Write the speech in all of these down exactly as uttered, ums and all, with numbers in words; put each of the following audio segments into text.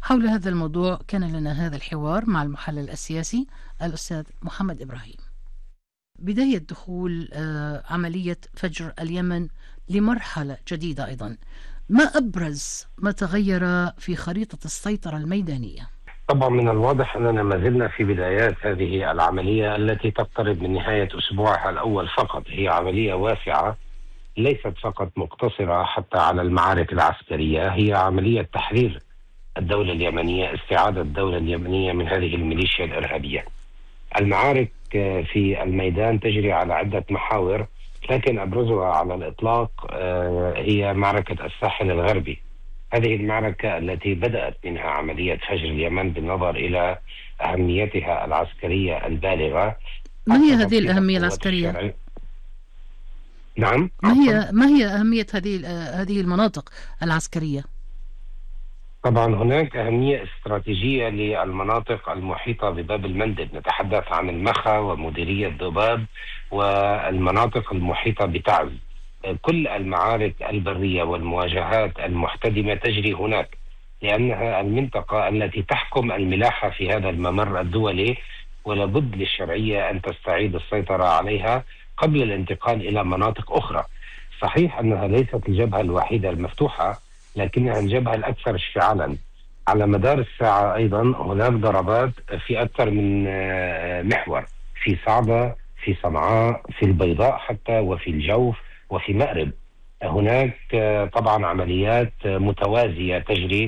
حول هذا الموضوع كان لنا هذا الحوار مع المحلل السياسي الأستاذ محمد إبراهيم. بداية دخول آه، عملية فجر اليمن لمرحلة جديدة أيضا، ما أبرز ما تغير في خريطة السيطرة الميدانية؟ طبعا من الواضح أننا ما زلنا في بدايات هذه العملية التي تقترب من نهاية أسبوعها الأول فقط. هي عملية واسعة، ليست فقط مقتصرة حتى على المعارك العسكرية، هي عملية تحرير الدولة اليمنية، استعادة الدولة اليمنية من هذه الميليشيا الإرهابية. المعارك في الميدان تجري على عدة محاور، لكن أبرزها على الإطلاق هي معركة الساحل الغربي. هذه المعركة التي بدأت منها عملية فجر اليمن بالنظر إلى أهميتها العسكرية البالغة. ما هي هذه الأهمية العسكرية؟ نعم، ما هي ما هي أهمية هذه هذه المناطق العسكرية؟ طبعا هناك أهمية استراتيجية للمناطق المحيطة بباب المندب، نتحدث عن المخا ومديرية ضباب والمناطق المحيطة بتعز. كل المعارك البرية والمواجهات المحتدمة تجري هناك، لأنها المنطقة التي تحكم الملاحة في هذا الممر الدولي، ولابد للشرعية أن تستعيد السيطرة عليها قبل الانتقال إلى مناطق أخرى. صحيح أنها ليست الجبهة الوحيدة المفتوحة، لكنها الجبهة الأكثر اشتعالا. على مدار الساعة أيضا هناك ضربات في أكثر من محور، في صعدة، في صنعاء، في البيضاء حتى، وفي الجوف، وفي مأرب. هناك طبعا عمليات متوازية تجري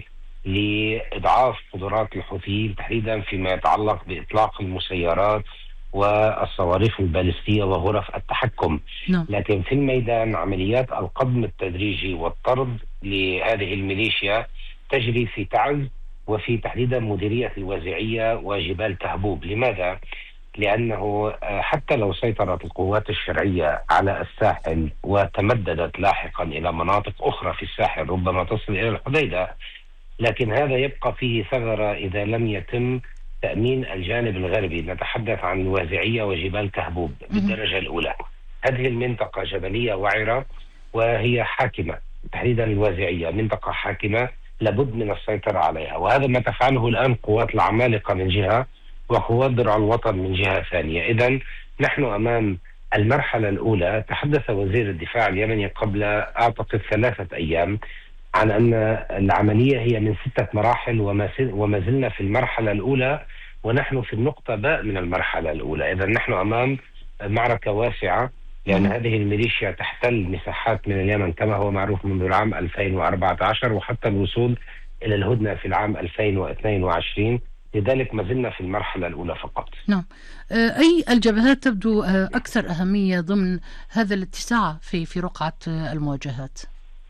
لإضعاف قدرات الحوثيين، تحديدا فيما يتعلق بإطلاق المسيرات والصواريخ البالستية وغرف التحكم. نعم. لكن في الميدان عمليات القضم التدريجي والطرد لهذه الميليشيا تجري في تعز، وفي تحديدا مديرية الوزيعية وجبال تهبوب. لماذا؟ لأنه حتى لو سيطرت القوات الشرعية على الساحل وتمددت لاحقا إلى مناطق أخرى في الساحل، ربما تصل إلى الحديدة، لكن هذا يبقى فيه ثغرة إذا لم يتم تأمين الجانب الغربي. نتحدث عن الوازعية وجبال تهبوب بالدرجة الأولى. هذه المنطقة جبلية وعرة وهي حاكمة، تحديدا الوازعية منطقة حاكمة لابد من السيطرة عليها، وهذا ما تفعله الآن قوات العمالقة من جهة وقوات درع الوطن من جهة ثانية. إذن نحن أمام المرحلة الأولى. تحدث وزير الدفاع اليمني قبل أعتقد ثلاثة أيام عن أن العملية هي من ستة مراحل، وما زلنا في المرحلة الأولى، ونحن في النقطة باء من المرحلة الأولى. إذا نحن أمام معركة واسعة، لأن هذه الميليشيا تحتل مساحات من اليمن كما هو معروف منذ العام ألفين وأربعة عشر، وحتى الوصول إلى الهدنة في العام ألفين واثنين وعشرين. لذلك ما زلنا في المرحلة الأولى فقط. نعم. أي الجبهات تبدو أكثر أهمية ضمن هذا الاتساع في في رقعة المواجهات؟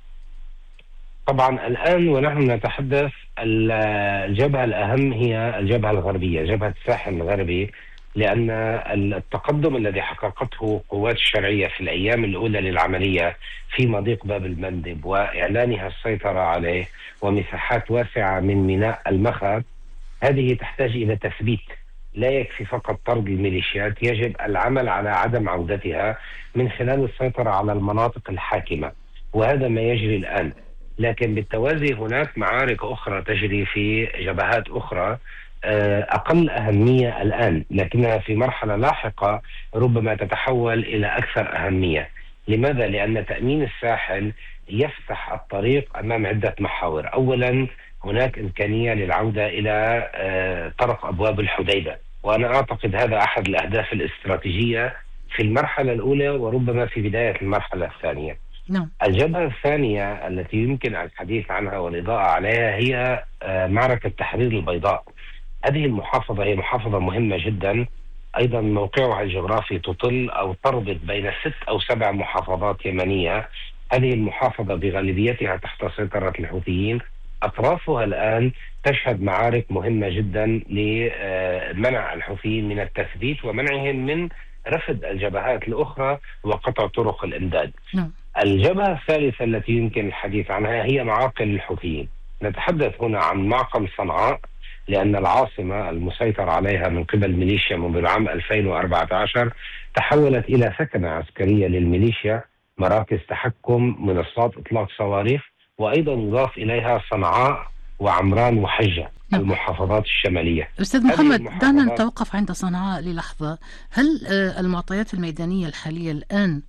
طبعا الآن ونحن نتحدث الجبهة الأهم هي الجبهة الغربية، جبهة الساحل الغربي، لأن التقدم الذي حققته قوات الشرعية في الأيام الأولى للعملية في مضيق باب المندب وإعلانها السيطرة عليه ومساحات واسعة من ميناء المخا، هذه تحتاج إلى تثبيت. لا يكفي فقط طرد الميليشيات، يجب العمل على عدم عودتها من خلال السيطرة على المناطق الحاكمة، وهذا ما يجري الآن. لكن بالتوازي هناك معارك أخرى تجري في جبهات أخرى أقل أهمية الآن، لكنها في مرحلة لاحقة ربما تتحول إلى أكثر أهمية. لماذا؟ لأن تأمين الساحل يفتح الطريق أمام عدة محاور. أولا هناك إمكانية للعودة إلى طرق أبواب الحديدة، وأنا أعتقد هذا أحد الأهداف الاستراتيجية في المرحلة الأولى وربما في بداية المرحلة الثانية. نعم. الجبهة الثانية التي يمكن الحديث عنها والإضاءة عليها هي معركة تحرير البيضاء. هذه المحافظة هي محافظة مهمة جدا، أيضا موقعها الجغرافي تطل أو تربط بين ست أو سبع محافظات يمنية. هذه المحافظة بغالبيتها تحت سيطرة الحوثيين. أطرافها الآن تشهد معارك مهمة جدا لمنع الحوثيين من التثبيت ومنعهم من رفض الجبهات الأخرى وقطع طرق الإمداد. نعم. الجبهة الثالثة التي يمكن الحديث عنها هي معاقل الحوثيين. نتحدث هنا عن معقل صنعاء، لأن العاصمة المسيطر عليها من قبل ميليشيا منذ العام ألفين وأربعة عشر تحولت إلى سكنة عسكرية للميليشيا، مراكز تحكم، منصات إطلاق صواريخ، وأيضا يضاف إليها صنعاء وعمران وحجة. نعم. المحافظات الشمالية. أستاذ محمد، دعنا نتوقف عند صنعاء للحظة. هل المعطيات الميدانية الحالية الآن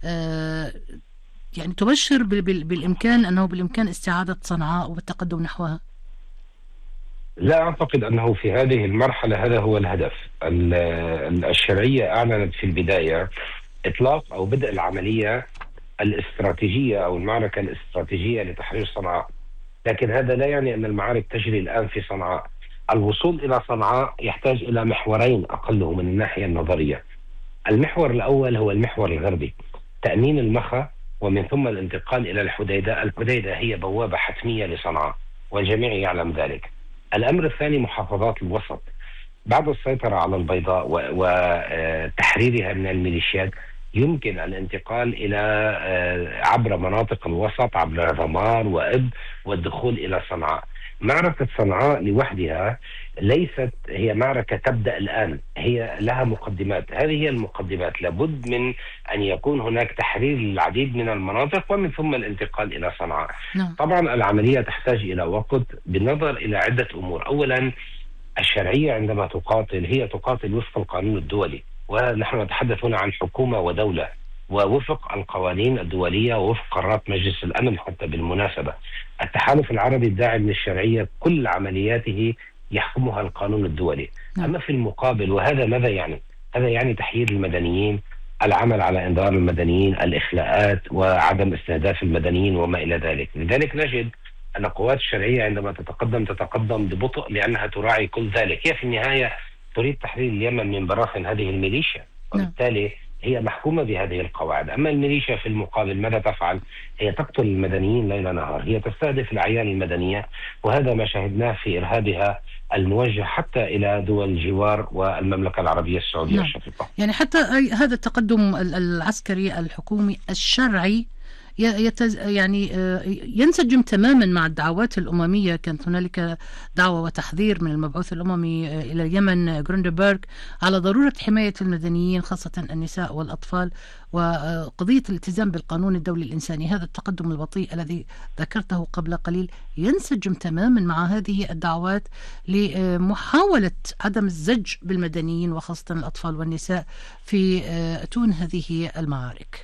يعني تبشر بالإمكان أنه بالإمكان استعادة صنعاء والتقدم نحوها؟ لا أعتقد أنه في هذه المرحلة هذا هو الهدف. الشرعية أعلنت في البداية إطلاق أو بدء العملية الاستراتيجية أو المعركة الاستراتيجية لتحرير صنعاء، لكن هذا لا يعني أن المعارك تجري الآن في صنعاء. الوصول إلى صنعاء يحتاج إلى محورين أقله من الناحية النظرية. المحور الأول هو المحور الغربي، تأمين المخا ومن ثم الانتقال إلى الحديدة. الحديدة هي بوابة حتمية لصنعاء والجميع يعلم ذلك. الأمر الثاني محافظات الوسط، بعد السيطرة على البيضاء وتحريرها من الميليشيات يمكن الانتقال إلى عبر مناطق الوسط عبر ذمار وإب والدخول إلى صنعاء. معركة صنعاء لوحدها ليست هي معركة تبدأ الآن، هي لها مقدمات. هذه هي المقدمات، لابد من أن يكون هناك تحرير للعديد من المناطق ومن ثم الانتقال إلى صنعاء. نعم. طبعا العملية تحتاج إلى وقت بالنظر إلى عدة أمور. أولا، الشرعية عندما تقاتل هي تقاتل وفق القانون الدولي، ونحن نتحدث هنا عن حكومة ودولة ووفق القوانين الدولية ووفق قرارات مجلس الأمن. حتى بالمناسبة التحالف العربي الداعم للشرعية كل عملياته يحكمها القانون الدولي. نعم. أما في المقابل، وهذا ماذا يعني؟ هذا يعني تحييد المدنيين، العمل على إنذار المدنيين، الإخلاءات وعدم استهداف المدنيين وما إلى ذلك. لذلك نجد أن قوات الشرعية عندما تتقدم تتقدم ببطء لأنها تراعي كل ذلك. هي في النهاية تريد تحرير اليمن من براثن هذه الميليشيا، وبالتالي هي محكومة بهذه القواعد. أما الميليشيا في المقابل ماذا تفعل؟ هي تقتل المدنيين ليل نهار، هي تستهدف الأعيان المدنية، وهذا ما شاهدناه في إرهابها الموجه حتى إلى دول الجوار والمملكة العربية السعودية. نعم. الشقيقة. يعني حتى هذا التقدم العسكري الحكومي الشرعي يتز يعني ينسجم تماما مع الدعوات الأممية. كانت هنالك دعوة وتحذير من المبعوث الأممي إلى اليمن جروندبرغ على ضرورة حماية المدنيين خاصة النساء والأطفال وقضية الالتزام بالقانون الدولي الإنساني. هذا التقدم البطيء الذي ذكرته قبل قليل ينسجم تماما مع هذه الدعوات لمحاولة عدم الزج بالمدنيين وخاصة الأطفال والنساء في أتون هذه المعارك.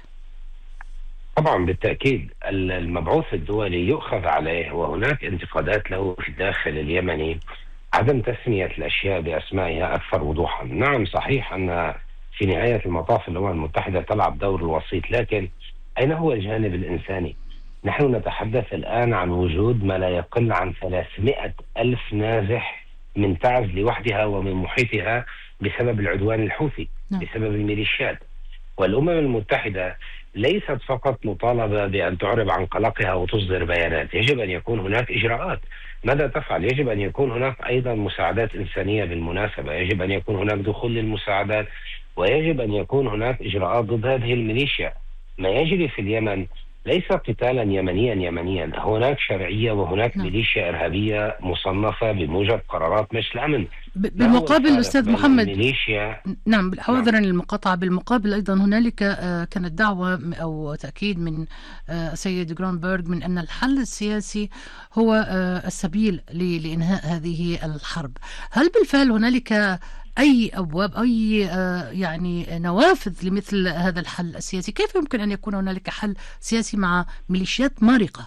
طبعا بالتأكيد المبعوث الدولي يؤخذ عليه، وهناك انتقادات له في الداخل اليمني عدم تسمية الأشياء بأسمائها أكثر وضوحا. نعم صحيح أن في نهاية المطاف الأمم المتحدة تلعب دور الوسيط، لكن أين هو الجانب الإنساني؟ نحن نتحدث الآن عن وجود ما لا يقل عن ثلاثمائة ألف نازح من تعز لوحدها ومن محيطها بسبب العدوان الحوثي، بسبب الميليشيات. والأمم المتحدة ليست فقط مطالبة بأن تعرب عن قلقها وتصدر بيانات، يجب أن يكون هناك إجراءات. ماذا تفعل؟ يجب أن يكون هناك أيضا مساعدات إنسانية بالمناسبة، يجب أن يكون هناك دخول للمساعدات، ويجب أن يكون هناك إجراءات ضد هذه الميليشيا. ما يجري في اليمن ليس قتالا يمنيا يمنيا، هناك شرعية وهناك نعم. ميليشيا إرهابية مصنفة بموجب قرارات مجلس الأمن. بالمقابل أستاذ محمد، نعم عذرا نعم. المقاطعة، بالمقابل أيضا هنالك كانت دعوة أو تأكيد من السيد جرونبرغ من أن الحل السياسي هو السبيل لإنهاء هذه الحرب. هل بالفعل هنالك أي أبواب أي يعني نوافذ لمثل هذا الحل السياسي؟ كيف يمكن أن يكون هنالك حل سياسي مع ميليشيات مارقة؟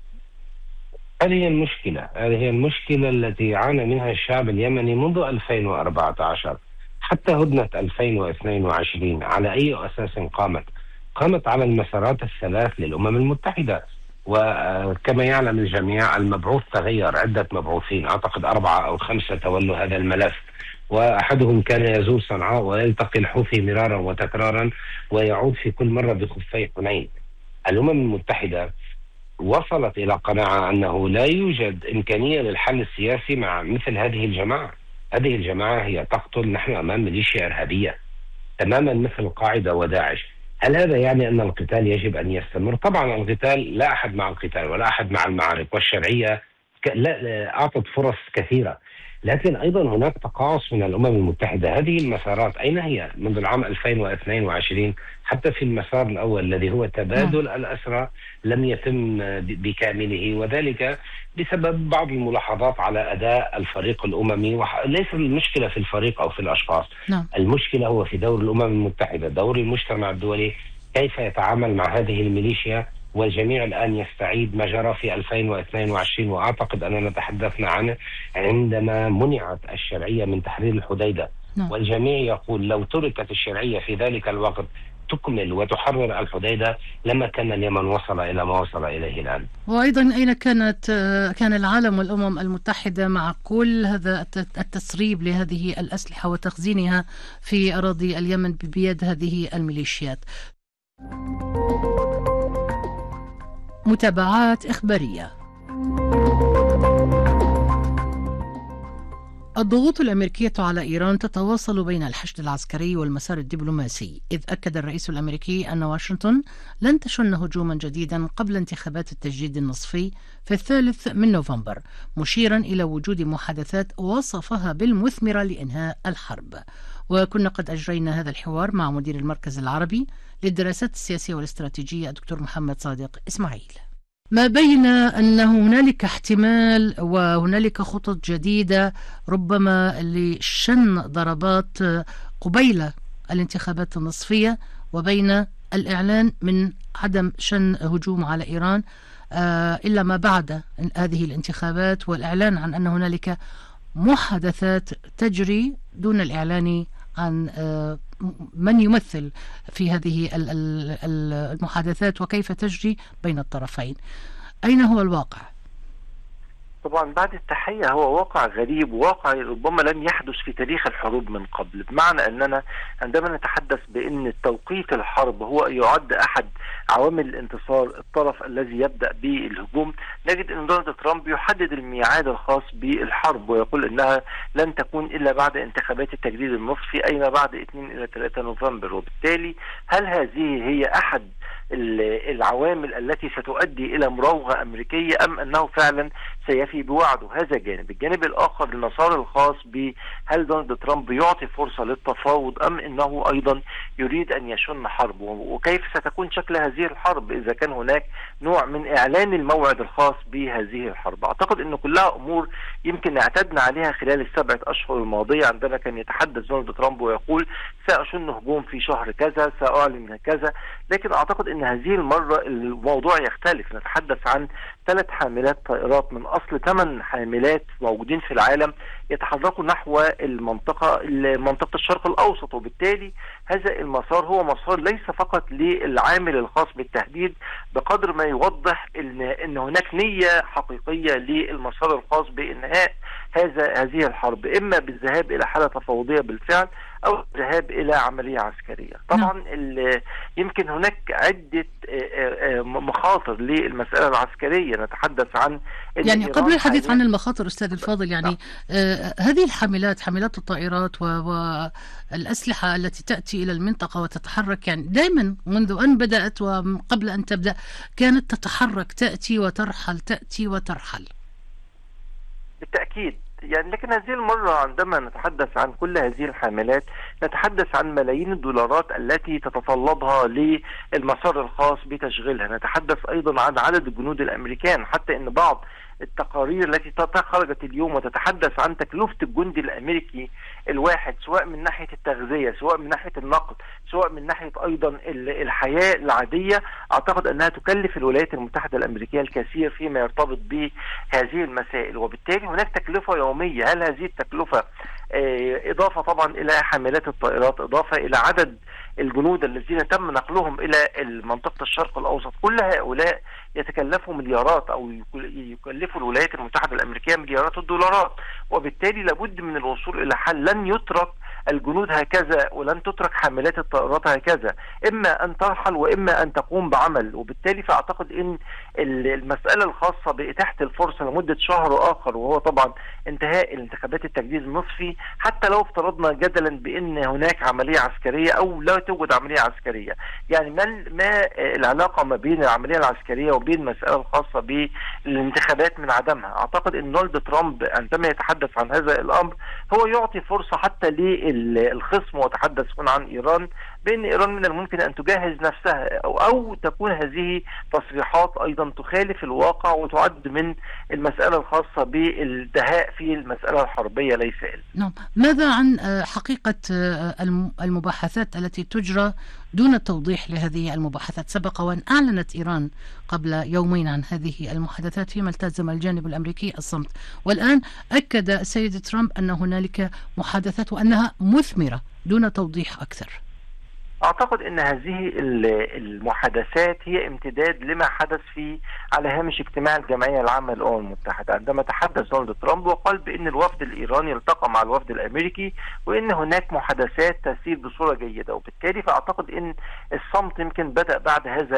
هذه هي المشكلة، هذه هي المشكلة التي عانى منها الشعب اليمني منذ ألفين وأربعة عشر حتى هدنة ألفين واثنين وعشرين. على أي أساس قامت؟ قامت على المسارات الثلاث للأمم المتحدة، وكما يعلم الجميع المبعوث تغير، عدة مبعوثين أعتقد أربعة أو خمسة تولوا هذا الملف، وأحدهم كان يزور صنعاء ويلتقي الحوثي مرارا وتكرارا ويعود في كل مرة بخفي حنين. الأمم المتحدة وصلت إلى قناعة أنه لا يوجد إمكانية للحل السياسي مع مثل هذه الجماعة. هذه الجماعة هي تقتل، نحن أمام ميليشيا إرهابية تماما مثل القاعدة وداعش. هل هذا يعني أن القتال يجب أن يستمر؟ طبعا القتال لا أحد مع القتال ولا أحد مع المعارك، والشرعية لا أعطت فرص كثيرة، لكن أيضا هناك تقاعس من الأمم المتحدة. هذه المسارات أين هي منذ العام ألفين واثنين وعشرين؟ حتى في المسار الأول الذي هو تبادل الأسرى لم يتم بكامله، وذلك بسبب بعض الملاحظات على أداء الفريق الأممي. وليس المشكلة في الفريق أو في الأشخاص، نعم. المشكلة هو في دور الأمم المتحدة، دور المجتمع الدولي، كيف يتعامل مع هذه الميليشيا. والجميع الآن يستعيد ما جرى في ألفين واثنين وعشرين، وأعتقد أننا تحدثنا عنه عندما منعت الشرعية من تحرير الحديدة. نعم. والجميع يقول لو تركت الشرعية في ذلك الوقت تكمل وتحرر الحديدة لما كان اليمن وصل إلى ما وصل إليه الآن. وأيضا أين كانت كان العالم والأمم المتحدة مع كل هذا التسريب لهذه الأسلحة وتخزينها في أراضي اليمن بيد هذه الميليشيات؟ متابعات إخبارية. الضغوط الأمريكية على إيران تتواصل بين الحشد العسكري والمسار الدبلوماسي، إذ أكد الرئيس الأمريكي أن واشنطن لن تشن هجوما جديدا قبل انتخابات التجديد النصفي في الثالث من نوفمبر، مشيرا إلى وجود محادثات وصفها بالمثمرة لإنهاء الحرب. وكنا قد أجرينا هذا الحوار مع مدير المركز العربي للدراسات السياسية والاستراتيجية الدكتور محمد صادق إسماعيل. ما بين أن هنالك احتمال وهنالك خطط جديدة ربما لشن ضربات قبيل الانتخابات النصفية، وبين الإعلان من عدم شن هجوم على إيران إلا ما بعد هذه الانتخابات، والإعلان عن أن هنالك محادثات تجري دون الإعلان عن من يمثل في هذه المحادثات وكيف تجري بين الطرفين. أين هو الواقع؟ طبعا بعد التحية هو واقع غريب، واقع ربما لم يحدث في تاريخ الحروب من قبل، بمعنى أننا عندما نتحدث بأن توقيت الحرب هو يعد أحد عوامل الانتصار الطرف الذي يبدأ بالهجوم، نجد أن دونالد ترامب يحدد الميعاد الخاص بالحرب ويقول أنها لن تكون إلا بعد انتخابات التجديد النصفي، أي ما بعد اثنين إلى ثلاثة نوفمبر. وبالتالي هل هذه هي أحد العوامل التي ستؤدي إلى مراوغة أمريكية أم أنه فعلا سيفي بوعده؟ هذا جانب. الجانب الآخر المسار الخاص بهل دونالد ترامب يعطي فرصة للتفاوض أم أنه أيضا يريد أن يشن حرب، وكيف ستكون شكل هذه الحرب إذا كان هناك نوع من إعلان الموعد الخاص بهذه الحرب. أعتقد أن كلها أمور يمكن اعتدنا عليها خلال السبعة أشهر الماضية، عندما كان يتحدث دونالد ترامب ويقول سأشن هجوم في شهر كذا، سأعلن كذا. لكن أعتقد أن هذه المرة الموضوع يختلف، نتحدث عن ثلاث حاملات طائرات من أصل ثمان حاملات موجودين في العالم يتحركوا نحو المنطقة منطقة الشرق الأوسط، وبالتالي هذا المسار هو مسار ليس فقط للعامل الخاص بالتهديد بقدر ما يوضح إن, إن هناك نية حقيقية للمسار الخاص بإنهاء هذا هذه الحرب، إما بالذهاب إلى حالة تفاوضية بالفعل أو الذهاب إلى عملية عسكرية. طبعا يمكن هناك عدة مخاطر للمسألة العسكرية، نتحدث عن يعني قبل الحديث عن المخاطر أستاذ الفاضل، يعني آه هذه الحاملات حاملات الطائرات والأسلحة التي تأتي إلى المنطقة وتتحرك، يعني دائما منذ أن بدأت وقبل أن تبدأ كانت تتحرك، تأتي وترحل، تأتي وترحل. بالتأكيد يعني، لكن هذه المرة عندما نتحدث عن كل هذه الحاملات نتحدث عن ملايين الدولارات التي تتطلبها للمسار الخاص بتشغيلها. نتحدث أيضا عن عدد الجنود الأمريكان، حتى أن بعض التقارير التي خرجت اليوم وتتحدث عن تكلفة الجندي الأمريكي الواحد، سواء من ناحية التغذية، سواء من ناحية النقل، سواء من ناحية أيضا الحياة العادية. أعتقد أنها تكلف الولايات المتحدة الأمريكية الكثير فيما يرتبط بهذه المسائل، وبالتالي هناك تكلفة يومية. هل هذه التكلفة إضافة طبعا إلى حاملات الطائرات، إضافة إلى عدد الجنود الذين تم نقلهم إلى منطقة الشرق الأوسط، كل هؤلاء يتكلفوا مليارات أو يكلفوا الولايات المتحدة الأمريكية مليارات الدولارات، وبالتالي لابد من الوصول إلى حل. لن يترك الجنود هكذا ولن تترك حاملات الطائرات هكذا، إما أن ترحل وإما أن تقوم بعمل. وبالتالي فأعتقد أن المسألة الخاصة بإتاحة الفرصة لمدة شهر آخر، وهو طبعا انتهاء الانتخابات التجديد النصفي، حتى لو افترضنا جدلا بأن هناك عملية عسكرية أو لا توجد عملية عسكرية، يعني ما ما العلاقة ما بين العملية العسكرية وبين المسألة الخاصة بالانتخابات من عدمها؟ أعتقد أن دونالد ترامب عندما يتحدث عن هذا الأمر هو يعطي فرصة حتى للخصم، وتحدث هنا عن إيران بأن إيران من الممكن أن تجهز نفسها، أو, أو تكون هذه تصريحات أيضا تخالف الواقع وتعد من المسألة الخاصة بالدهاء في المسألة الحربية ليس إلا. نعم. ماذا عن حقيقة المباحثات التي تجرى دون توضيح لهذه المباحثات؟ سبق وأن أعلنت إيران قبل يومين عن هذه المحادثات فيما التزم الجانب الأمريكي الصمت، والآن أكد السيد ترامب أن هنالك محادثات وأنها مثمرة دون توضيح أكثر. أعتقد أن هذه المحادثات هي امتداد لما حدث في على هامش اجتماع الجمعية العامة للأمم المتحدة، عندما تحدث دونالد ترامب وقال بأن الوفد الإيراني التقى مع الوفد الأمريكي وأن هناك محادثات تسير بصورة جيدة. وبالتالي فأعتقد أن الصمت يمكن بدأ بعد هذا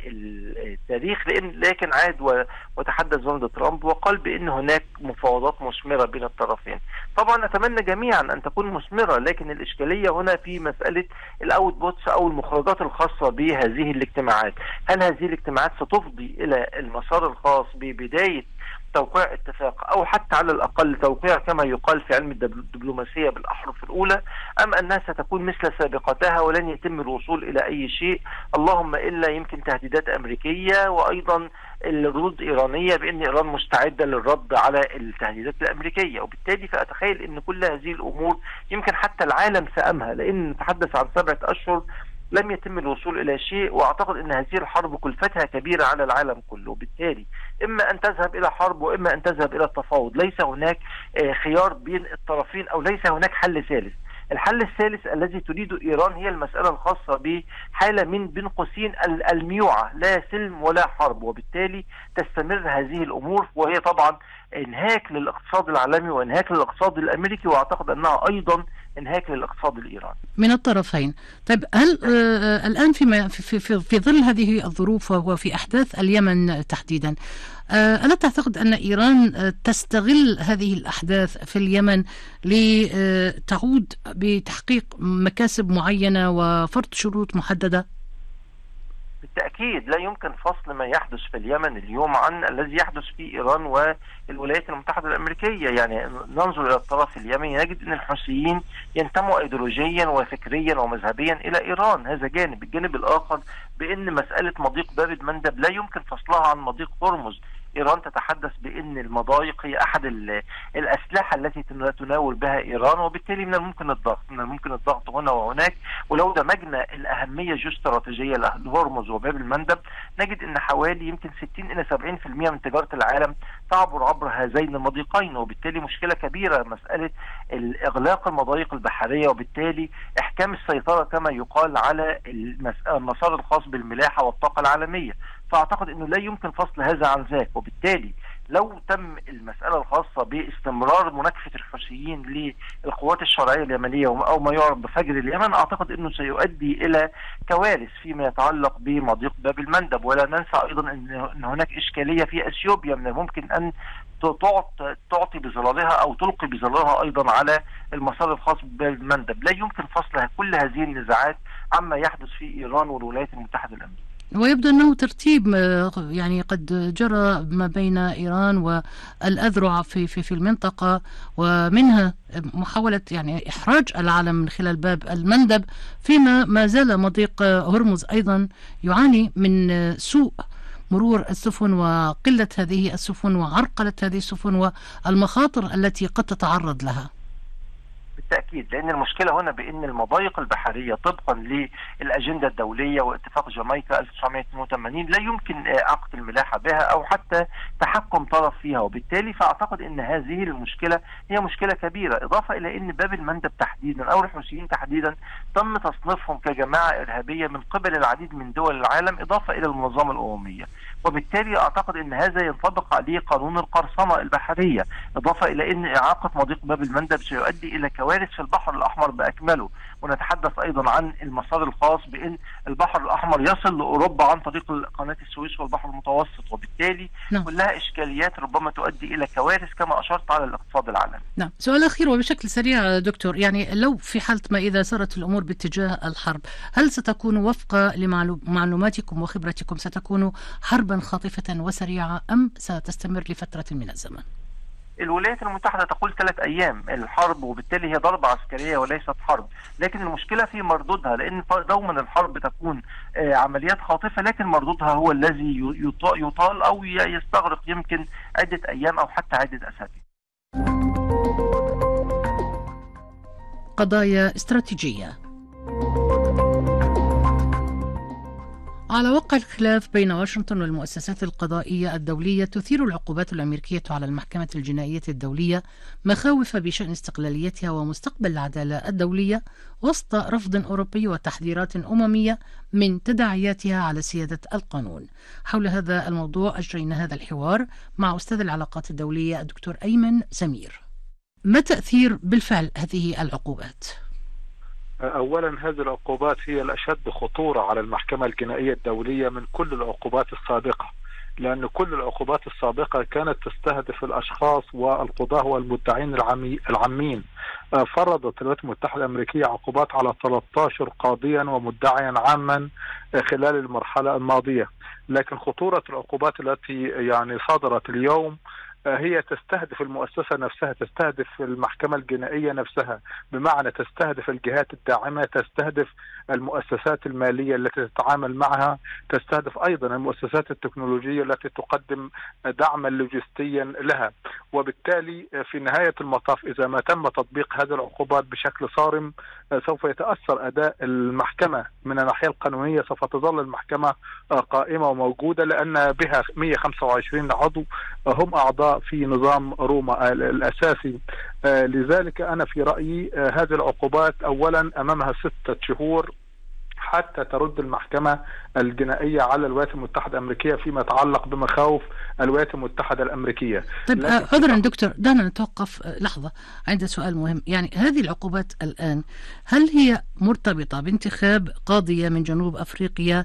التاريخ، لأن لكن عاد وتحدث دونالد ترامب وقال بأن هناك مفاوضات مثمرة بين الطرفين. طبعا نتمنى جميعا أن تكون مثمرة، لكن الإشكالية هنا في مسألة الأوت أو المخرجات الخاصة بهذه الاجتماعات. هل هذه الاجتماعات ستفضي إلى المسار الخاص ببداية توقيع اتفاق، أو حتى على الأقل توقيع كما يقال في علم الدبلوماسية بالأحرف الأولى، أم أنها ستكون مثل سابقتها ولن يتم الوصول إلى أي شيء، اللهم إلا يمكن تهديدات أمريكية وأيضا الردود إيرانية بأن إيران مستعدة للرد على التهديدات الأمريكية. وبالتالي فأتخيل أن كل هذه الأمور يمكن حتى العالم سأمها، لأن نتحدث عن سبعة أشهر لم يتم الوصول إلى شيء، وأعتقد أن هذه الحرب كلفتها كبيرة على العالم كله. بالتالي إما أن تذهب إلى حرب وإما أن تذهب إلى التفاوض، ليس هناك خيار بين الطرفين أو ليس هناك حل ثالث. الحل الثالث الذي تريده إيران هي المسألة الخاصة بحالة من بين قوسين الميوعة، لا سلم ولا حرب، وبالتالي تستمر هذه الأمور، وهي طبعا انهاك للاقتصاد العالمي وانهاك للاقتصاد الأمريكي، وأعتقد أنها أيضا انهاك للاقتصاد الإيراني من الطرفين. طيب هل آه الآن في, في, في, في ظل هذه الظروف وفي أحداث اليمن تحديدا، آه ألا تعتقد أن إيران آه تستغل هذه الأحداث في اليمن لتعود بتحقيق مكاسب معينة وفرض شروط محددة؟ بالتأكيد لا يمكن فصل ما يحدث في اليمن اليوم عن الذي يحدث في إيران والولايات المتحدة الأمريكية. يعني ننظر إلى الطرف اليمني نجد أن الحوثيين ينتموا أيديولوجيا وفكريا ومذهبيا إلى إيران، هذا جانب. الجانب الآخر بأن مسألة مضيق باب المندب لا يمكن فصلها عن مضيق هرمز. إيران تتحدث بأن المضايق هي أحد الأسلحة التي تناول بها إيران، وبالتالي من الممكن الضغط من الممكن الضغط هنا وهناك. ولو دمجنا الأهمية جيوستراتيجية لهرمز وباب المندب نجد أن حوالي يمكن ستين إلى سبعين بالمئة من تجارة العالم تعبر عبر هذين المضيقين، وبالتالي مشكلة كبيرة مسألة إغلاق المضايق البحرية، وبالتالي إحكام السيطرة كما يقال على المسار الخاص بالملاحة والطاقة العالمية. فأعتقد أنه لا يمكن فصل هذا عن ذاك، وبالتالي لو تم المسألة الخاصة باستمرار مناكفة الحوثيين للقوات الشرعية اليمنية أو ما يعرف بفجر اليمن، أعتقد أنه سيؤدي إلى كوارث فيما يتعلق بمضيق باب المندب. ولا ننسى أيضا أن هناك إشكالية في أثيوبيا من الممكن أن تعطي بظلالها أو تلقي بظلالها أيضا على المسار الخاص بباب المندب. لا يمكن فصل كل هذه النزاعات عما يحدث في إيران والولايات المتحدة الأمريكية. ويبدو أنه ترتيب يعني قد جرى ما بين إيران والأذرع في في في المنطقة، ومنها محاولة يعني إحراج العالم من خلال باب المندب، فيما ما زال مضيق هرمز أيضا يعاني من سوء مرور السفن وقلة هذه السفن وعرقلة هذه السفن والمخاطر التي قد تتعرض لها. بالتأكيد، لأن المشكلة هنا بأن المضايق البحرية طبقا للأجندة الدولية واتفاق جامايكا ألف وتسعمائة واثنين وثمانين لا يمكن عقد الملاحة بها أو حتى تحكم طرف فيها، وبالتالي فأعتقد أن هذه المشكلة هي مشكلة كبيرة. إضافة إلى أن باب المندب تحديدا أو الحوثيين تحديدا تم تصنيفهم كجماعة إرهابية من قبل العديد من دول العالم إضافة إلى المنظمة الأممية، وبالتالي أعتقد أن هذا ينطبق عليه قانون القرصنة البحرية، إضافة إلى أن إعاقة مضيق باب المندب سيؤدي إلى كوارث في البحر الأحمر بأكمله، ونتحدث أيضا عن المسار الخاص بأن البحر الأحمر يصل لأوروبا عن طريق قناة السويس والبحر المتوسط، وبالتالي نعم. كلها إشكاليات ربما تؤدي إلى كوارث كما أشرت على الاقتصاد العالمي. نعم. سؤال أخير وبشكل سريع دكتور، يعني لو في حالة ما إذا سارت الأمور باتجاه الحرب، هل ستكون وفق لمعلوماتكم وخبرتكم ستكون حربا خاطفة وسريعة أم ستستمر لفترة من الزمن؟ الولايات المتحدة تقول ثلاث أيام الحرب، وبالتالي هي ضربة عسكرية وليست حرب، لكن المشكلة في مردودها، لأن دوما الحرب تكون عمليات خاطفة لكن مردودها هو الذي يطال أو يستغرق يمكن عدة أيام أو حتى عدة أسابيع. قضايا استراتيجية. على وقع الخلاف بين واشنطن والمؤسسات القضائية الدولية، تثير العقوبات الأمريكية على المحكمة الجنائية الدولية مخاوف بشأن استقلاليتها ومستقبل العدالة الدولية وسط رفض أوروبي وتحذيرات أممية من تداعياتها على سيادة القانون. حول هذا الموضوع أجرينا هذا الحوار مع أستاذ العلاقات الدولية الدكتور أيمن سمير. ما تأثير بالفعل هذه العقوبات؟ أولا هذه العقوبات هي الأشد خطورة على المحكمة الجنائية الدولية من كل العقوبات السابقة، لأن كل العقوبات السابقة كانت تستهدف الأشخاص والقضاة والمدعين العامين. فرضت الولايات المتحدة الأمريكية عقوبات على ثلاثة عشر قاضيا ومدعيا عاما خلال المرحلة الماضية، لكن خطورة العقوبات التي يعني صدرت اليوم هي تستهدف المؤسسة نفسها، تستهدف المحكمة الجنائية نفسها، بمعنى تستهدف الجهات الداعمة، تستهدف المؤسسات المالية التي تتعامل معها، تستهدف أيضا المؤسسات التكنولوجية التي تقدم دعما لوجستيا لها. وبالتالي في نهاية المطاف إذا ما تم تطبيق هذه العقوبات بشكل صارم سوف يتأثر أداء المحكمة من الناحية القانونية. سوف تظل المحكمة قائمة وموجودة لأن بها مئة وخمسة وعشرين عضو هم أعضاء في نظام روما الأساسي. لذلك أنا في رأيي هذه العقوبات أولا أمامها ستة شهور حتى ترد المحكمة الجنائية على الولايات المتحدة الأمريكية فيما يتعلق بمخاوف الولايات المتحدة الأمريكية. طيب عذرا دكتور، دعنا نتوقف لحظة عند سؤال مهم. يعني هذه العقوبات الآن هل هي مرتبطة بانتخاب قاضية من جنوب أفريقيا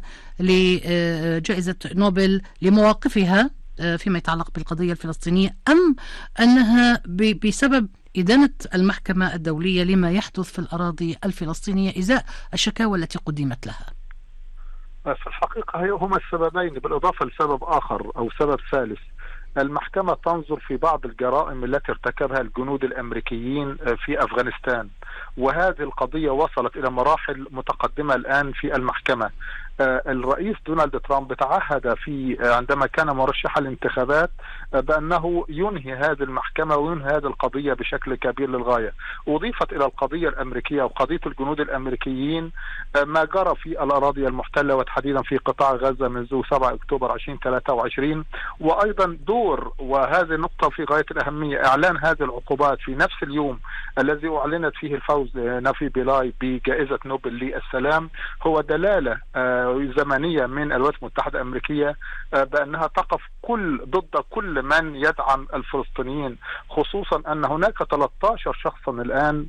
لجائزة نوبل لمواقفها فيما يتعلق بالقضية الفلسطينية، أم أنها بسبب إدانة المحكمة الدولية لما يحدث في الأراضي الفلسطينية إزاء الشكاوى التي قدمت لها؟ في الحقيقة هما السببين بالإضافة لسبب آخر أو سبب ثالث. المحكمة تنظر في بعض الجرائم التي ارتكبها الجنود الأمريكيين في أفغانستان، وهذه القضية وصلت إلى مراحل متقدمة الآن في المحكمة. الرئيس دونالد ترامب تعهد في عندما كان مرشحا للانتخابات بأنه ينهي هذه المحكمة وينهي هذه القضية بشكل كبير للغاية. أضيفت إلى القضية الأمريكية وقضية الجنود الأمريكيين ما جرى في الأراضي المحتلة وتحديدا في قطاع غزة منذ سبعة أكتوبر ألفين وثلاثة وعشرين، وأيضا دور، وهذه النقطة في غاية الأهمية، إعلان هذه العقوبات في نفس اليوم الذي أعلنت فيه الفوز نافي بيلاي بجائزة نوبل للسلام هو دلالة زمنية من الولايات المتحدة الأمريكية بأنها تقف كل ضد كل من يدعم الفلسطينيين، خصوصا أن هناك ثلاثة عشر شخصا الآن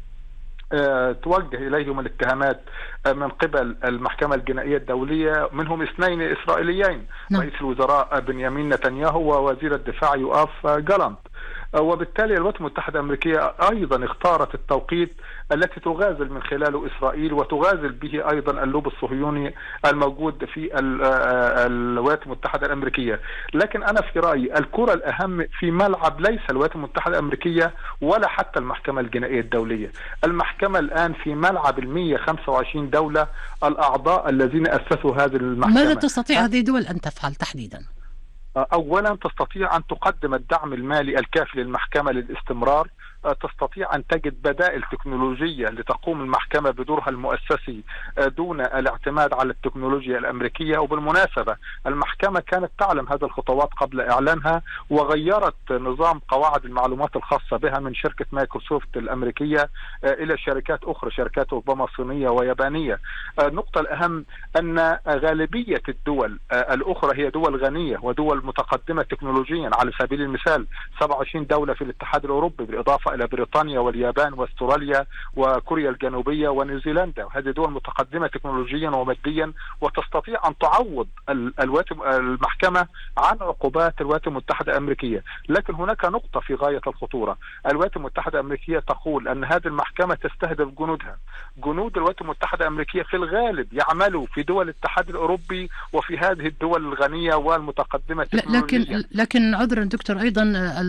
توجه إليهم الاتهامات من قبل المحكمة الجنائية الدولية، منهم اثنين إسرائيليين، رئيس الوزراء بنيامين نتنياهو ووزير الدفاع يؤاف جالانت. وبالتالي الولايات المتحدة الأمريكية أيضا اختارت التوقيت التي تغازل من خلاله إسرائيل وتغازل به أيضا اللوب الصهيوني الموجود في الولايات المتحدة الأمريكية. لكن أنا في رأيي الكرة الأهم في ملعب ليس الولايات المتحدة الأمريكية ولا حتى المحكمة الجنائية الدولية. المحكمة الآن في ملعب المية وخمسة وعشرين دولة الأعضاء الذين أسسوا هذه المحكمة. ماذا تستطيع هذه الدول أن تفعل تحديدا؟ أولا تستطيع أن تقدم الدعم المالي الكافي للمحكمة للاستمرار، تستطيع أن تجد بدائل تكنولوجية لتقوم المحكمة بدورها المؤسسي دون الاعتماد على التكنولوجيا الأمريكية. وبالمناسبة المحكمة كانت تعلم هذه الخطوات قبل إعلانها وغيرت نظام قواعد المعلومات الخاصة بها من شركة مايكروسوفت الأمريكية إلى شركات أخرى، شركات ربما صينية ويابانية. النقطة الأهم أن غالبية الدول الأخرى هي دول غنية ودول متقدمة تكنولوجيا، على سبيل المثال سبعة وعشرين دولة في الاتحاد الأوروبي بالإضافة إلى بريطانيا واليابان واستراليا وكوريا الجنوبية ونيوزيلندا، وهذه دول متقدمة تكنولوجيا وماديا وتستطيع أن تعوض الولايات المحكمة عن عقوبات الولايات المتحدة الأمريكية. لكن هناك نقطة في غاية الخطورة، الولايات المتحدة الأمريكية تقول أن هذه المحكمة تستهدف جنودها. جنود الولايات المتحدة الأمريكية في الغالب يعملوا في دول الاتحاد الأوروبي وفي هذه الدول الغنية والمتقدمة تكنولوجيا. لكن لكن عذرا دكتور، أيضا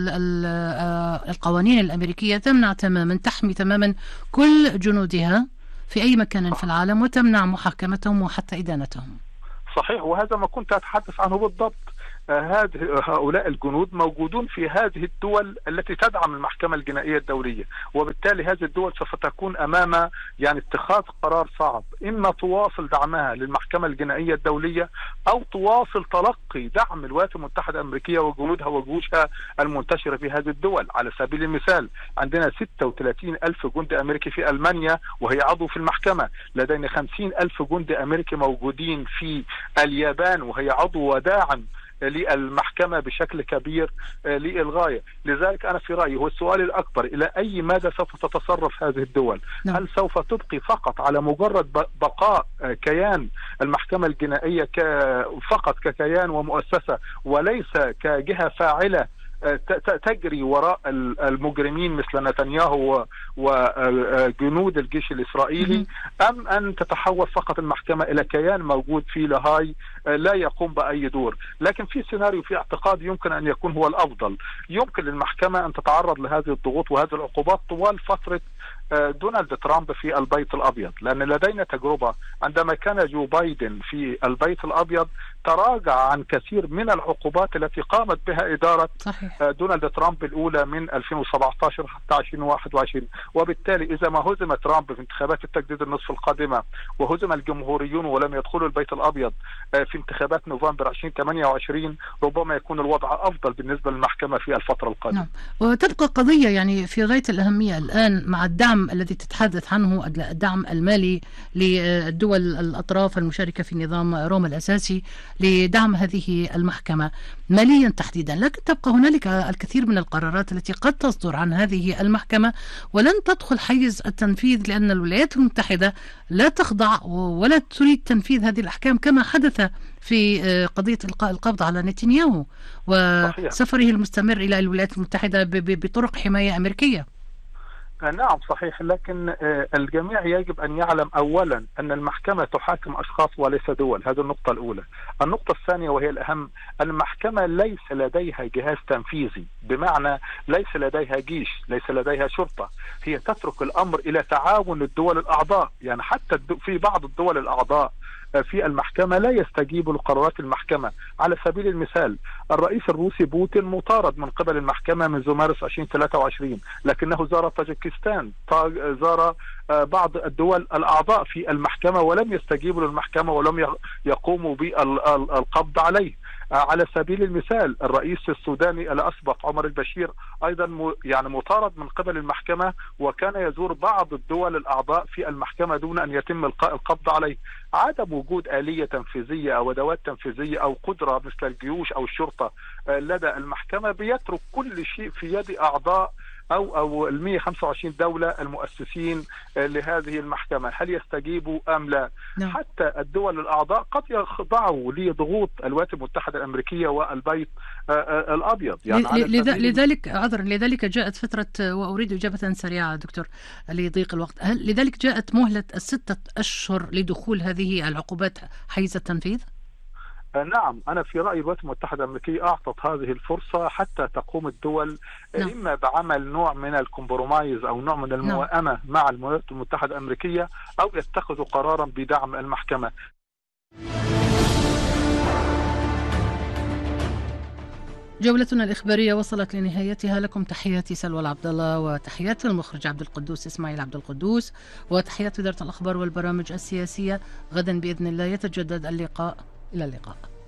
القوانين الأمريكية تمنع تماما، تحمي تماما كل جنودها في أي مكان في العالم، وتمنع محاكمتهم وحتى إدانتهم. صحيح، وهذا ما كنت أتحدث عنه بالضبط. هذه هؤلاء الجنود موجودون في هذه الدول التي تدعم المحكمة الجنائية الدولية، وبالتالي هذه الدول سوف تكون أمام يعني اتخاذ قرار صعب، إما تواصل دعمها للمحكمة الجنائية الدولية أو تواصل تلقي دعم الولايات المتحدة الأمريكية وجنودها وجيوشها المنتشرة في هذه الدول. على سبيل المثال عندنا ستة وثلاثين ألف جندي أمريكي في ألمانيا وهي عضو في المحكمة، لدينا خمسين ألف جندي أمريكي موجودين في اليابان وهي عضو وداعم للمحكمة بشكل كبير للغاية. لذلك أنا في رأيي هو السؤال الأكبر، إلى أي مدى سوف تتصرف هذه الدول؟ نعم. هل سوف تبقي فقط على مجرد بقاء كيان المحكمة الجنائية فقط ككيان ومؤسسة وليس كجهة فاعلة تجري وراء المجرمين مثل نتنياهو وجنود الجيش الإسرائيلي، أم أن تتحول فقط المحكمة إلى كيان موجود في لاهاي لا يقوم بأي دور؟ لكن في سيناريو في اعتقاد يمكن أن يكون هو الأفضل، يمكن للمحكمة أن تتعرض لهذه الضغوط وهذه العقوبات طوال فترة دونالد ترامب في البيت الأبيض، لأن لدينا تجربة عندما كان جو بايدن في البيت الأبيض تراجع عن كثير من العقوبات التي قامت بها إدارة صحيح. دونالد ترامب الأولى من ألفين وسبعة عشر حتى ألفين وواحد وعشرين. وبالتالي إذا ما هزم ترامب في انتخابات التجديد النصف القادمة وهزم الجمهوريون ولم يدخلوا البيت الأبيض في انتخابات نوفمبر ألفين وثمانية وعشرين، ربما يكون الوضع أفضل بالنسبة للمحكمة في الفترة القادمة. نعم. وتبقى قضية يعني في غاية الأهمية الآن مع الدعم الذي تتحدث عنه، الدعم المالي للدول الأطراف المشاركة في نظام روما الأساسي لدعم هذه المحكمة ماليا تحديدا. لكن تبقى هنالك الكثير من القرارات التي قد تصدر عن هذه المحكمة ولن تدخل حيز التنفيذ، لأن الولايات المتحدة لا تخضع ولا تريد تنفيذ هذه الأحكام، كما حدث في قضية إلقاء القبض على نتنياهو وسفره المستمر إلى الولايات المتحدة بطرق حماية أمريكية. نعم صحيح، لكن الجميع يجب أن يعلم أولا أن المحكمة تحاكم أشخاص وليس دول. هذه النقطة الأولى. النقطة الثانية وهي الأهم، المحكمة ليس لديها جهاز تنفيذي، بمعنى ليس لديها جيش، ليس لديها شرطة، هي تترك الأمر إلى تعاون الدول الأعضاء. يعني حتى في بعض الدول الأعضاء في المحكمة لا يستجيبوا لقرارات المحكمة. على سبيل المثال الرئيس الروسي بوتين مطارد من قبل المحكمة منذ مارس ألفين وثلاثة وعشرين، لكنه زار طاجيكستان، زار بعض الدول الأعضاء في المحكمة ولم يستجيبوا للمحكمة ولم يقوموا بالقبض عليه. على سبيل المثال الرئيس السوداني الأسبق عمر البشير أيضا يعني مطارد من قبل المحكمة وكان يزور بعض الدول الأعضاء في المحكمة دون أن يتم إلقاء القبض عليه. عدم وجود آلية تنفيذية أو أدوات تنفيذية أو قدرة مثل الجيوش أو الشرطة لدى المحكمة بيترك كل شيء في يد أعضاء أو أو ال مئة وخمسة وعشرين دولة المؤسسين لهذه المحكمة. هل يستجيبوا أم لا؟ نعم. حتى الدول الأعضاء قد يخضعوا لضغوط الولايات المتحدة الأمريكية والبيت الأبيض. يعني لذلك عذرا لذلك جاءت فترة، وأريد إجابة سريعة دكتور لضيق الوقت، هل لذلك جاءت مهلة الستة أشهر لدخول هذه العقوبات حيز التنفيذ؟ نعم، أنا في رأيي الولايات المتحدة الأمريكية أعطت هذه الفرصة حتى تقوم الدول نعم. إما بعمل نوع من الكمبرومايز أو نوع من الموائمة نعم. مع الولايات المتحدة الأمريكية أو يتخذوا قرارا بدعم المحكمة. جولتنا الإخبارية وصلت لنهايتها. لكم تحياتي سلوى العبد الله، وتحيات المخرج عبد القدوس إسماعيل عبد القدوس، وتحيات إدارة الأخبار والبرامج السياسية. غدا بإذن الله يتجدد اللقاء. إلى اللقاء.